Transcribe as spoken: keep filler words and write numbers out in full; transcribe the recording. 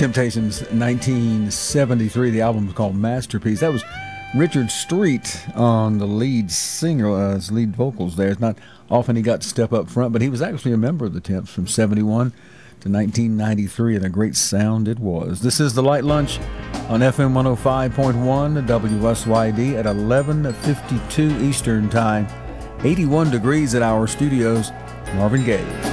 Temptations, nineteen seventy-three. The album was called Masterpiece. That was Richard Street on the lead singer, uh, his lead vocals there. It's not often he got to step up front, but he was actually a member of the Temps from seventy-one to nineteen ninety-three, and a great sound it was. This is The Light Lunch on F M one oh five point one W S Y D at eleven fifty-two Eastern Time. eighty-one degrees at our studios. Marvin Gaye.